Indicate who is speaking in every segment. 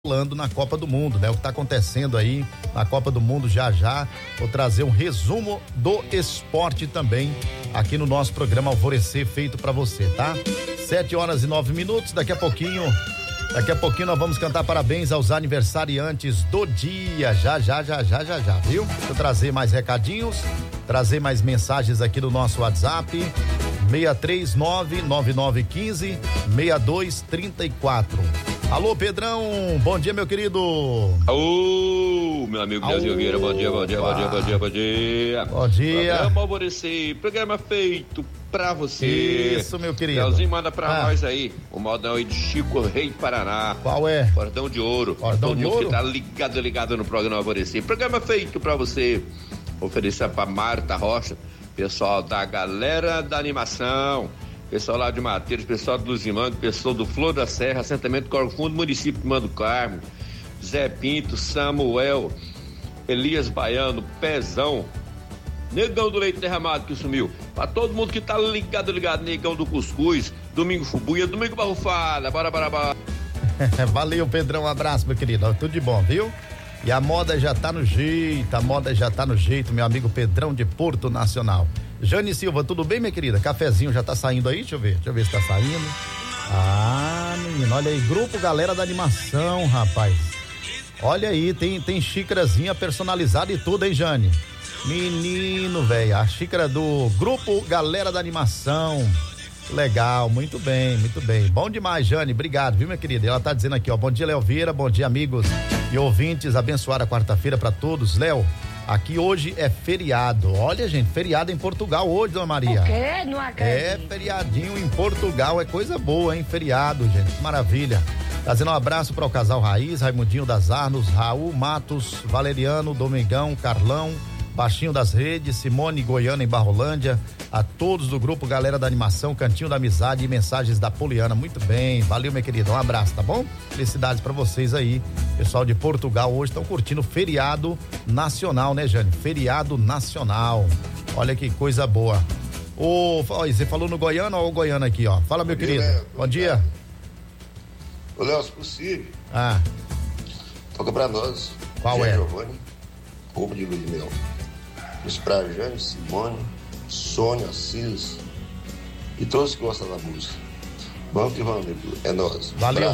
Speaker 1: falando na Copa do Mundo, né? O que está acontecendo aí na Copa do Mundo já. Vou trazer um resumo do esporte também aqui no nosso programa Alvorecer, feito para você, tá? 7h09. Daqui a pouquinho nós vamos cantar parabéns aos aniversariantes do dia. Já, viu? Deixa eu trazer mais recadinhos, trazer mais mensagens aqui do nosso WhatsApp. 639-9915-6234. Alô, Pedrão, bom dia, meu querido.
Speaker 2: Ô, meu amigo Deus Vieira, bom dia.
Speaker 1: Bom dia.
Speaker 2: Programa Alvorecer, programa feito pra você.
Speaker 1: Isso, meu querido.
Speaker 2: Leozinho, manda pra nós aí o modão aí de Chico Rei Paraná.
Speaker 1: Qual é?
Speaker 2: Cordão de Ouro.
Speaker 1: Cordão de Ouro?
Speaker 2: Que tá ligado no programa Alvorecer. Programa feito pra você. Oferecer pra Marta Rocha, pessoal da galera da animação. Pessoal lá de Mateiros, pessoal do Luzimando, pessoal do Flor da Serra, assentamento Corvo Fundo, município de Mando Carmo, Zé Pinto, Samuel, Elias Baiano, Pezão, Negão do Leite Derramado que sumiu. Pra todo mundo que tá ligado, Negão do Cuscuz, Domingo Fubuia, Domingo Barrufada, bora.
Speaker 1: Valeu, Pedrão, um abraço, meu querido, tudo de bom, viu? E a moda já tá no jeito, meu amigo Pedrão de Porto Nacional. Jane Silva, tudo bem, minha querida? Cafezinho já tá saindo aí? Deixa eu ver se tá saindo. Ah, menino, olha aí, grupo Galera da Animação, rapaz. Olha aí, tem xícarazinha personalizada e tudo, hein, Jane? Menino, velho, a xícara do grupo Galera da Animação. Legal, muito bem. Bom demais, Jane, obrigado, viu, minha querida? Ela tá dizendo aqui, ó, bom dia, Léo Vieira, bom dia, amigos e ouvintes, abençoada quarta-feira pra todos. Léo, aqui hoje é feriado. Olha, gente, feriado em Portugal hoje, dona Maria.
Speaker 3: O quê? Não acredito.
Speaker 1: É feriadinho em Portugal, é coisa boa, hein? Feriado, gente, que maravilha. Trazendo um abraço para o casal Raiz, Raimundinho das Arnos, Raul Matos, Valeriano, Domingão, Carlão, Baixinho das Redes, Simone Goiana em Barrolândia, a todos do grupo Galera da Animação, Cantinho da Amizade e mensagens da Poliana. Muito bem, valeu, minha querida, um abraço, tá bom? Felicidades para vocês aí, pessoal de Portugal hoje estão curtindo feriado nacional, né, Jane? Feriado nacional, olha que coisa boa. Você falou no Goiano, ó, o Goiano aqui, ó, fala, meu querido, Léo, bom dia.
Speaker 4: Ô, Léo, se possível, toca pra nós.
Speaker 1: Qual é?
Speaker 4: Giovanni, Roubo de Luiz Mel. Isso pra Jane, Simone, Sônia, Cis e todos que gostam da música. Vamos que vamos, é nóis.
Speaker 1: Valeu.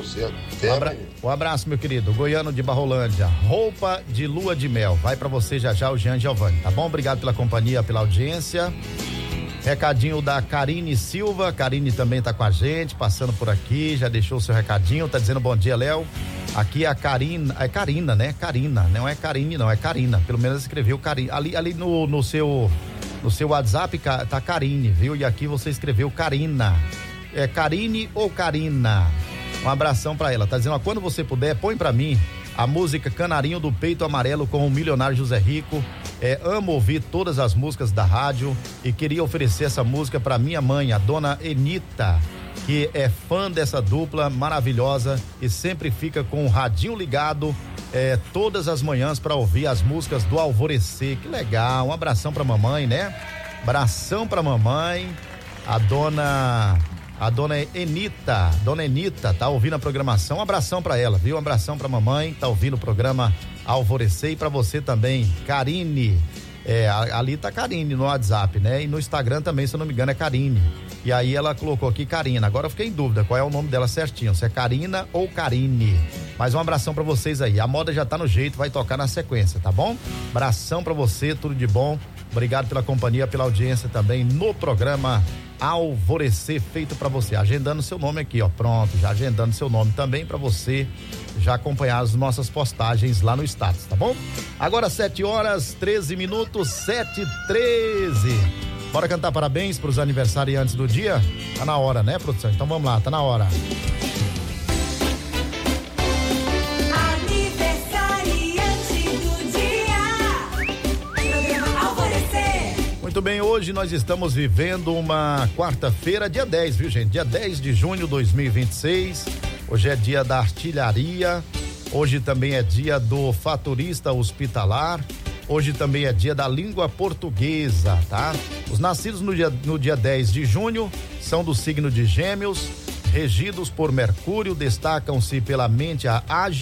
Speaker 4: Um
Speaker 1: abraço, meu querido. Goiano de Barrolândia, Roupa de Lua de Mel. Vai pra você já, o Jean Giovanni, tá bom? Obrigado pela companhia, pela audiência. Recadinho da Karine Silva. Karine também tá com a gente, passando por aqui, já deixou o seu recadinho, tá dizendo bom dia, Léo. Aqui é a Karina, né? Karina, não é Karine, não, é Karina. Pelo menos escreveu Karina. Ali no seu WhatsApp tá Karine, viu? E aqui você escreveu Karina. É Karine ou Karina? Um abração pra ela. Tá dizendo, ó, quando você puder, põe pra mim a música Canarinho do Peito Amarelo com o milionário José Rico. Amo ouvir todas as músicas da rádio e queria oferecer essa música pra minha mãe, a dona Enita, que é fã dessa dupla maravilhosa e sempre fica com o radinho ligado todas as manhãs para ouvir as músicas do Alvorecer. Que legal, um abração pra mamãe, né? Abração pra mamãe, a dona Enita, tá ouvindo a programação, um abração pra ela, viu? Um abração pra mamãe, tá ouvindo o programa Alvorecer, e pra você também, Karine. Ali tá Karine no WhatsApp, né? E no Instagram também, se eu não me engano, é Karine. E aí ela colocou aqui Karina. Agora eu fiquei em dúvida qual é o nome dela certinho, se é Karina ou Karine. Mas um abração pra vocês aí. A moda já tá no jeito, vai tocar na sequência, tá bom? Abração pra você, tudo de bom. Obrigado pela companhia, pela audiência também no programa Alvorecer, feito pra você. Agendando seu nome aqui, ó. Pronto, já agendando seu nome também pra você já acompanhar as nossas postagens lá no status, tá bom? Agora 7h13, 7h13. Bora cantar parabéns pros aniversariantes do dia? Tá na hora, né, produção? Então vamos lá, tá na hora. Muito bem, hoje nós estamos vivendo uma quarta-feira, dia 10, viu, gente? Dia 10 de junho de 2026. Hoje é dia da artilharia. Hoje também é dia do faturista hospitalar. Hoje também é dia da língua portuguesa, tá? Os nascidos no dia 10 de junho são do signo de Gêmeos. regidos por Mercúrio destacam-se pela mente ágil